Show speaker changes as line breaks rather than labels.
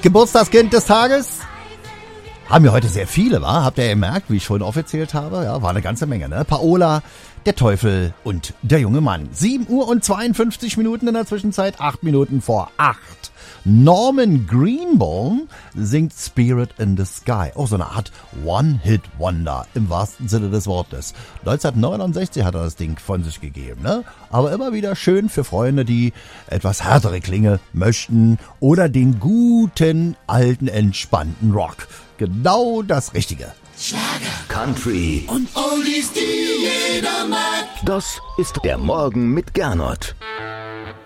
Geburtstagskind des Tages? Haben wir heute sehr viele, wa? Habt ihr gemerkt, wie ich schon aufgezählt habe? Ja, war eine ganze Menge, ne? Paola, der Teufel und der junge Mann. 7 Uhr und 52 Minuten in der Zwischenzeit, 8 Minuten vor 8. Norman Greenbaum singt Spirit in the Sky. Auch so eine Art One-Hit-Wonder im wahrsten Sinne des Wortes. 1969 hat er das Ding von sich gegeben, ne? Aber immer wieder schön für Freunde, die etwas härtere Klinge möchten oder den guten, alten, entspannten Rock. Genau das Richtige.
Schlager, Country und Oldies, die jeder mag. Das ist der Morgen mit Gernot.